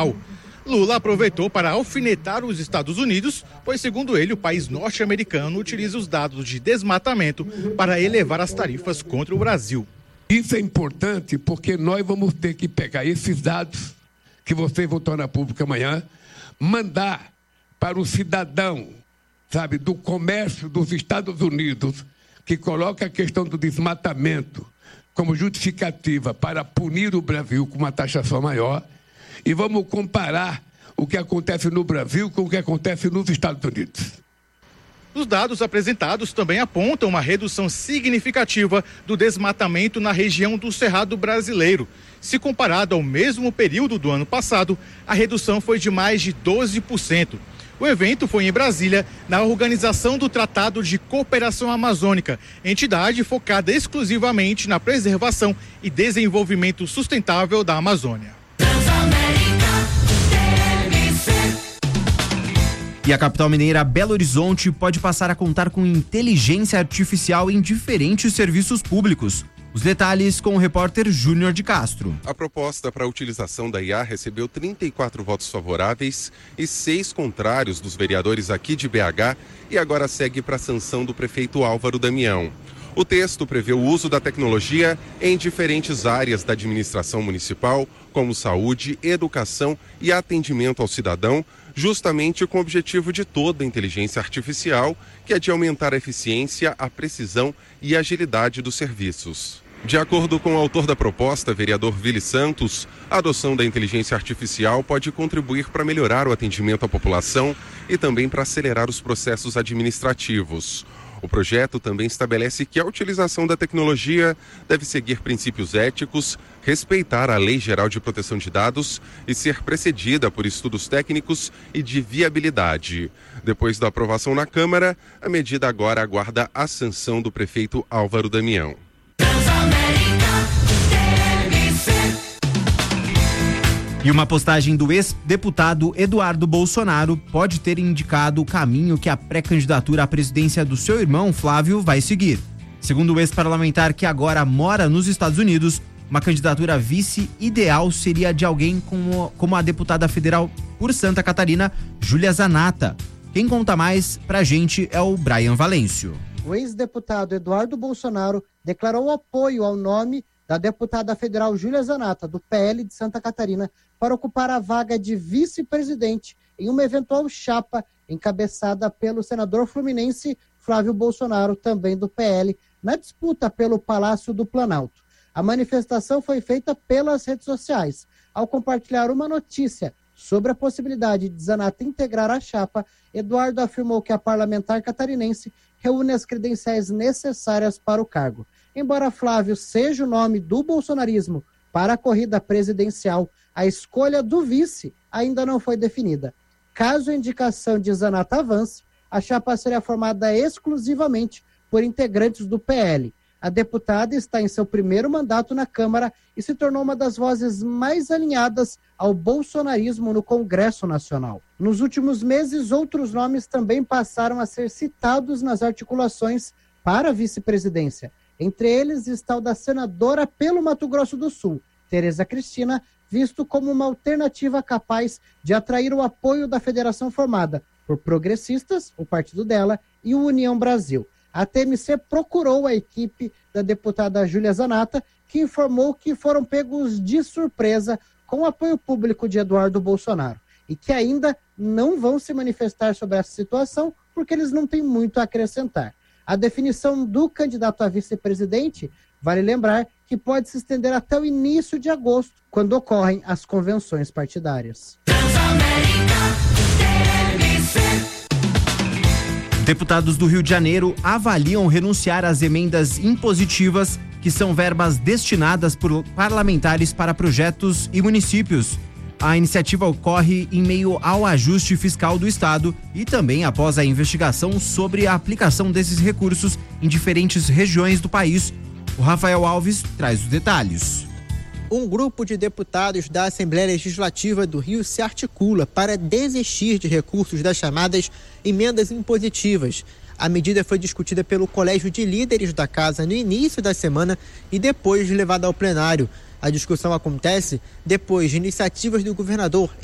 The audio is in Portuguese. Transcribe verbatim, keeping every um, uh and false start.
nacional. Lula aproveitou para alfinetar os Estados Unidos, pois, segundo ele, o país norte-americano utiliza os dados de desmatamento para elevar as tarifas contra o Brasil. Isso é importante porque nós vamos ter que pegar esses dados que vocês vão tornar público amanhã, mandar para o cidadão, sabe, do comércio dos Estados Unidos, que coloca a questão do desmatamento como justificativa para punir o Brasil com uma taxação maior, e vamos comparar o que acontece no Brasil com o que acontece nos Estados Unidos. Os dados apresentados também apontam uma redução significativa do desmatamento na região do Cerrado brasileiro. Se comparado ao mesmo período do ano passado, a redução foi de mais de doze por cento. O evento foi em Brasília, na organização do Tratado de Cooperação Amazônica, entidade focada exclusivamente na preservação e desenvolvimento sustentável da Amazônia. E a capital mineira Belo Horizonte pode passar a contar com inteligência artificial em diferentes serviços públicos. Os detalhes com o repórter Júnior de Castro. A proposta para a utilização da I A recebeu trinta e quatro votos favoráveis e seis contrários dos vereadores aqui de B H e agora segue para a sanção do prefeito Álvaro Damião. O texto prevê o uso da tecnologia em diferentes áreas da administração municipal, como saúde, educação e atendimento ao cidadão, justamente com o objetivo de toda a inteligência artificial, que é de aumentar a eficiência, a precisão e a agilidade dos serviços. De acordo com o autor da proposta, vereador Vili Santos, a adoção da inteligência artificial pode contribuir para melhorar o atendimento à população e também para acelerar os processos administrativos. O projeto também estabelece que a utilização da tecnologia deve seguir princípios éticos, respeitar a Lei Geral de Proteção de Dados e ser precedida por estudos técnicos e de viabilidade. Depois da aprovação na Câmara, a medida agora aguarda a sanção do prefeito Álvaro Damião. E uma postagem do ex-deputado Eduardo Bolsonaro pode ter indicado o caminho que a pré-candidatura à presidência do seu irmão Flávio vai seguir. Segundo o ex-parlamentar, que agora mora nos Estados Unidos, uma candidatura vice ideal seria de alguém como, como a deputada federal por Santa Catarina, Júlia Zanata. Quem conta mais pra gente é o Brian Valêncio. O ex-deputado Eduardo Bolsonaro declarou apoio ao nome da deputada federal Júlia Zanata, do P L de Santa Catarina, para ocupar a vaga de vice-presidente em uma eventual chapa encabeçada pelo senador fluminense Flávio Bolsonaro, também do P L, na disputa pelo Palácio do Planalto. A manifestação foi feita pelas redes sociais. Ao compartilhar uma notícia sobre a possibilidade de Zanata integrar a chapa, Eduardo afirmou que a parlamentar catarinense reúne as credenciais necessárias para o cargo. Embora Flávio seja o nome do bolsonarismo para a corrida presidencial, a escolha do vice ainda não foi definida. Caso a indicação de Zanata avance, a chapa seria formada exclusivamente por integrantes do P L. A deputada está em seu primeiro mandato na Câmara e se tornou uma das vozes mais alinhadas ao bolsonarismo no Congresso Nacional. Nos últimos meses, outros nomes também passaram a ser citados nas articulações para a vice-presidência. Entre eles está o da senadora pelo Mato Grosso do Sul, Tereza Cristina, visto como uma alternativa capaz de atrair o apoio da federação formada por progressistas, o partido dela, e o União Brasil. A T M C procurou a equipe da deputada Júlia Zanata, que informou que foram pegos de surpresa com o apoio público de Eduardo Bolsonaro e que ainda não vão se manifestar sobre essa situação porque eles não têm muito a acrescentar. A definição do candidato a vice-presidente, vale lembrar que pode se estender até o início de agosto, quando ocorrem as convenções partidárias. Deputados do Rio de Janeiro avaliam renunciar às emendas impositivas, que são verbas destinadas por parlamentares para projetos e municípios. A iniciativa ocorre em meio ao ajuste fiscal do Estado e também após a investigação sobre a aplicação desses recursos em diferentes regiões do país. O Rafael Alves traz os detalhes. Um grupo de deputados da Assembleia Legislativa do Rio se articula para desistir de recursos das chamadas emendas impositivas. A medida foi discutida pelo Colégio de Líderes da Casa no início da semana e depois levada ao plenário. A discussão acontece depois de iniciativas do governador